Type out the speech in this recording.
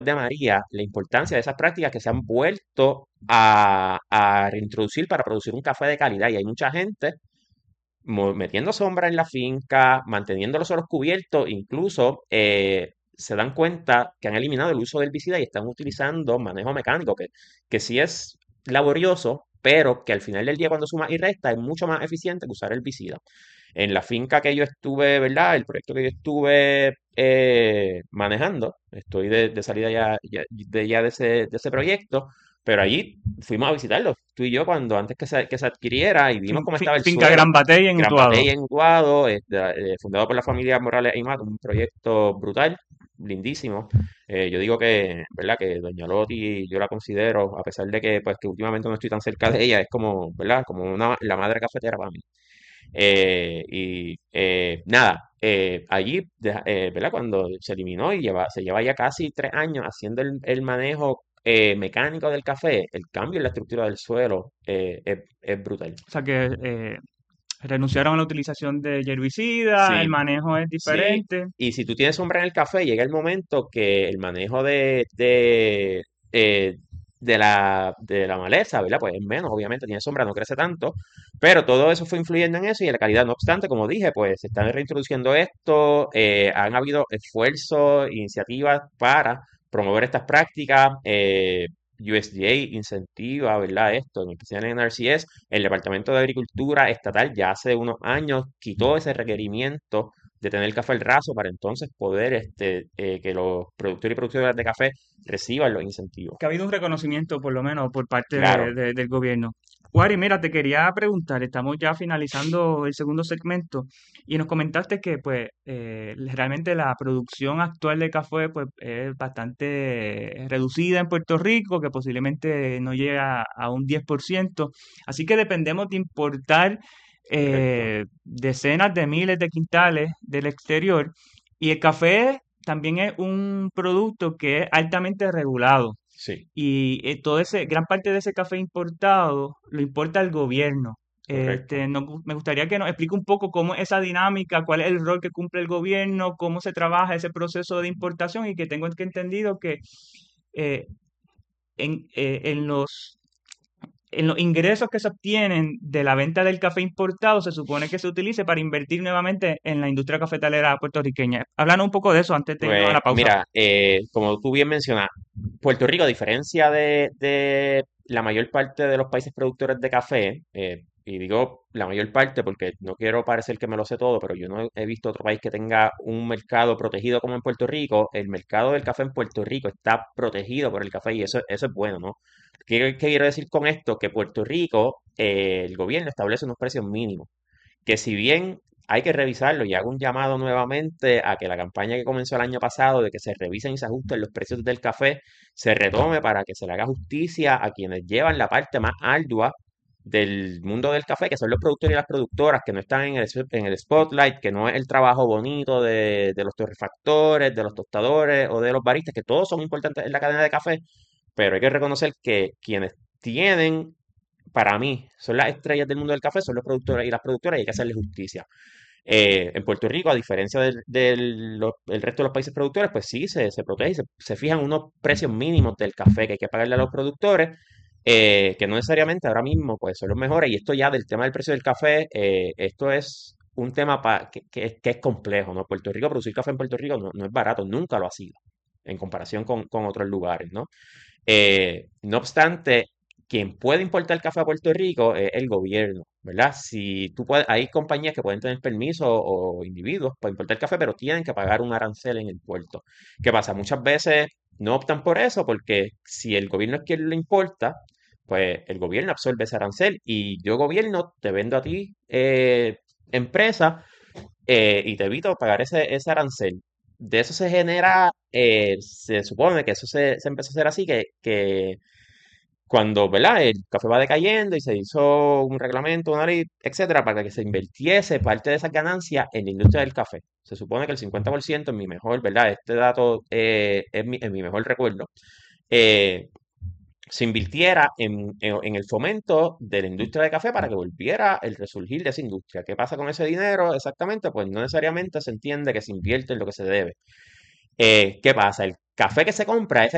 de María la importancia de esas prácticas que se han vuelto a reintroducir para producir un café de calidad. Y hay mucha gente metiendo sombra en la finca, manteniendo los suelos cubiertos, incluso se dan cuenta que han eliminado el uso del herbicida y están utilizando manejo mecánico, que sí es laborioso, pero que al final del día cuando suma y resta es mucho más eficiente que usar herbicida. En la finca que yo estuve, ¿verdad? El proyecto que yo estuve manejando, estoy de salida ya de ese proyecto, pero allí fuimos a visitarlo, tú y yo, cuando antes que se adquiriera y vimos cómo estaba el Finca suelo. Gran Batey en Gran Utuado. Batey en Utuado, fundado por la familia Morales Aymar, un proyecto brutal, lindísimo. Yo digo que, ¿verdad? Que Doña Loti yo la considero, a pesar de que, pues, que últimamente no estoy tan cerca de ella, es como, ¿verdad? Como la madre cafetera para mí. Nada, allí, ¿verdad? Cuando se eliminó y se lleva ya casi 3 años haciendo el manejo mecánico del café, el cambio en la estructura del suelo es brutal. O sea que renunciaron a la utilización de herbicida, el Sí, manejo es sí. diferente. Y si tú tienes sombra en el café, llega el momento que el manejo eh, de la maleza, ¿verdad? Pues es menos, obviamente, tiene sombra, no crece tanto, pero todo eso fue influyendo en eso y en la calidad. No obstante, como dije, pues se están reintroduciendo esto, han habido esfuerzos, iniciativas para promover estas prácticas. USDA incentiva, ¿verdad? Esto, en especial en RCS, el Departamento de Agricultura Estatal ya hace unos años quitó ese requerimiento de tener café al raso para entonces poder que los productores y productoras de café reciban los incentivos. Que ha habido un reconocimiento, por lo menos, por parte Claro, del gobierno. Wari, mira, te quería preguntar, estamos ya finalizando el segundo segmento y nos comentaste que pues realmente la producción actual de café pues es bastante reducida en Puerto Rico, que posiblemente no llega a un 10%, así que dependemos de importar correcto. decenas de miles de quintales del exterior y el café también es un producto que es altamente regulado. Sí, Y gran parte de ese café importado lo importa el gobierno. correcto. Me gustaría que nos explique un poco cómo es esa dinámica, cuál es el rol que cumple el gobierno, cómo se trabaja ese proceso de importación y que tengo que entendido que eh, en, eh, en los, en los ingresos que se obtienen de la venta del café importado se supone que se utilice para invertir nuevamente en la industria cafetalera puertorriqueña. Háblanos un poco de eso antes de irnos a Pues la pausa. mira, como tú bien mencionas, Puerto Rico, a diferencia de la mayor parte de los países productores de café, y digo la mayor parte porque no quiero parecer que me lo sé todo, pero yo no he visto otro país que tenga un mercado protegido como en Puerto Rico. El mercado del café en Puerto Rico está protegido por el café y eso es bueno, ¿no? ¿Qué quiero decir con esto? Que Puerto Rico, el gobierno establece unos precios mínimos que si bien hay que revisarlo y hago un llamado nuevamente a que la campaña que comenzó el año pasado de que se revisen y se ajusten los precios del café se retome para que se le haga justicia a quienes llevan la parte más ardua del mundo del café, que son los productores y las productoras, que no están en el spotlight, que no es el trabajo bonito de los torrefactores, de los tostadores o de los baristas, que todos son importantes en la cadena de café, pero hay que reconocer que quienes tienen para mí, son las estrellas del mundo del café, son los productores y las productoras y hay que hacerles justicia. En Puerto Rico, a diferencia del resto de los países productores, pues sí, se protege y se fijan unos precios mínimos del café que hay que pagarle a los productores, que no necesariamente ahora mismo pues son los mejores. Y esto ya del tema del precio del café, esto es un tema que es complejo, ¿no? Puerto Rico, producir café en Puerto Rico no es barato, nunca lo ha sido, en comparación con otros lugares, ¿no? No obstante, quien puede importar café a Puerto Rico es el gobierno, ¿verdad? Si tú puedes, hay compañías que pueden tener permiso o individuos para importar café, pero tienen que pagar un arancel en el puerto. ¿Qué pasa? Muchas veces no optan por eso porque si el gobierno es quien lo importa, pues el gobierno absorbe ese arancel y yo gobierno te vendo a ti empresa y te evito pagar ese arancel. De eso se genera, se supone que eso se empezó a hacer así, que cuando, ¿verdad? El café va decayendo y se hizo un reglamento, una ley, etcétera, para que se invirtiese parte de esas ganancias en la industria del café. Se supone que el 50% en mi mejor, ¿verdad? Este dato en mi mejor recuerdo. eh, Se invirtiera en el fomento de la industria de café para que volviera el resurgir de esa industria. ¿Qué pasa con ese dinero? Exactamente, pues no necesariamente se entiende que se invierte en lo que se debe. ¿Qué pasa? El café que se compra, ese